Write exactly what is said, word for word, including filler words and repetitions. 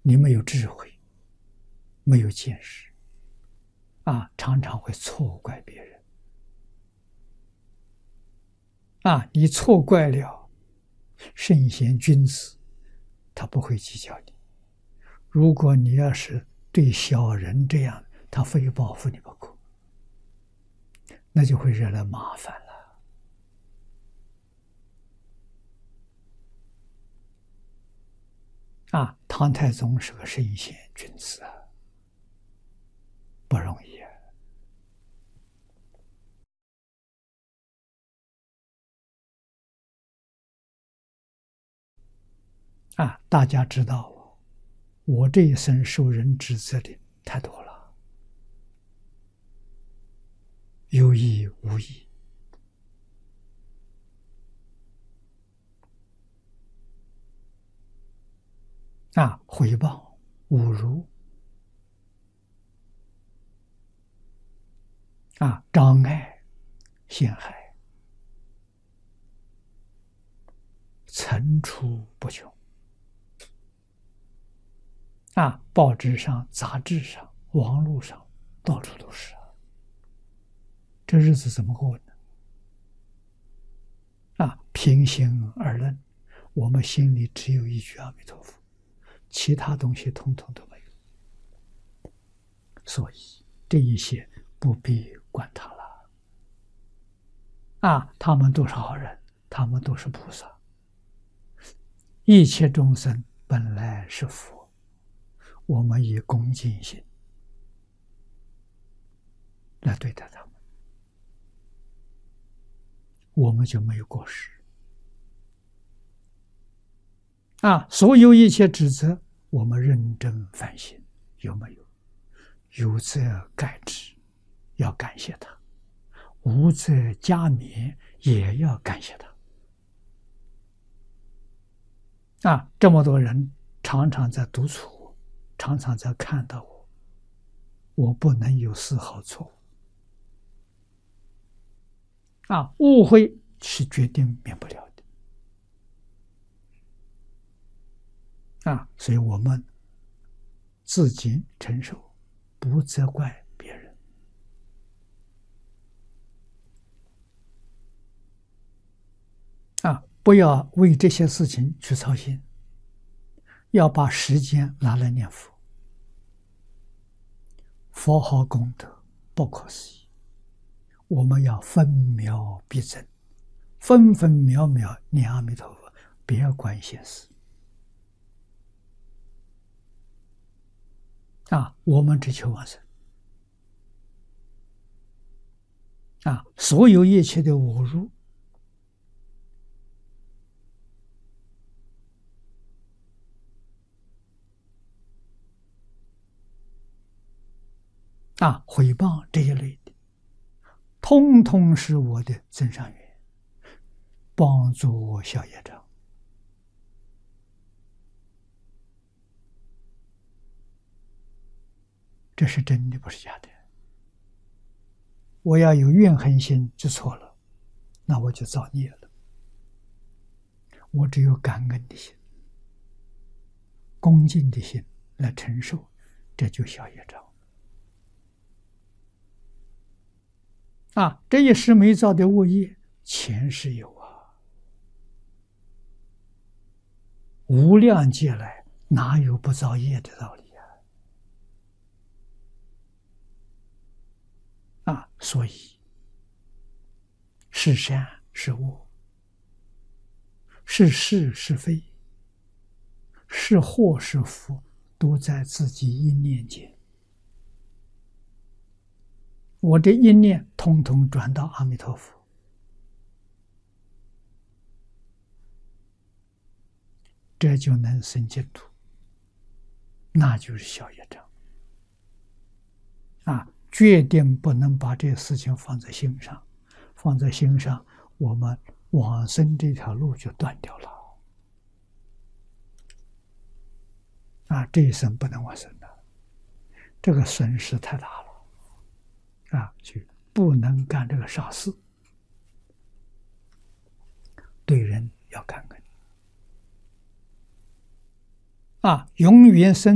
你没有智慧，没有见识，啊，常常会错怪别人。啊，你错怪了圣贤君子，他不会计较你。如果你要是对小人这样，他非报复你不可，那就会惹来麻烦了。啊，唐太宗是个圣贤君子啊，不容易啊。啊，大家知道，我这一生受人指责的太多了，有意无意。啊，诽谤、侮辱，啊，障碍、陷害，层出不穷。啊，报纸上、杂志上、网络上，到处都是啊。这日子怎么过呢？啊，平心而论，我们心里只有一句阿弥陀佛，其他东西统统都没有。所以这一些不必管他了。啊，他们都是好人，他们都是菩萨。一切众生本来是佛。我们以恭敬心来对待他们，我们就没有过失。啊，所有一切指责，我们认真反省，有没有？有则改之，要感谢他；无则加勉，也要感谢他。啊，这么多人常常在督促我，常常在看到我，我不能有丝毫错误。啊，误会是决定免不了的。啊，所以我们自己承受，不责怪别人。啊，不要为这些事情去操心，要把时间拿来念佛。佛号功德不可思议，我们要分秒必争，分分秒秒念阿弥陀佛，别管闲事。啊，我们只求往生。啊，所有一切的侮辱，啊，诽谤这一类的，通通是我的增上缘，帮助我消业障。这是真的，不是假的。我要有怨恨心就错了，那我就造孽了。我只有感恩的心、恭敬的心来承受，这就消业障。啊，这一时没造的恶业，前世有啊，无量劫来哪有不造业的道理啊？啊，所以是善是恶，是是是非，是祸是福，都在自己一念间。我这一念通通转到阿弥陀佛，这就能生净土，那就是消业障。啊，决定不能把这事情放在心上，放在心上，我们往生这条路就断掉了。啊，这一生不能往生的，这个损失太大了。啊，就不能干这个傻事，对人要感恩。啊，永远生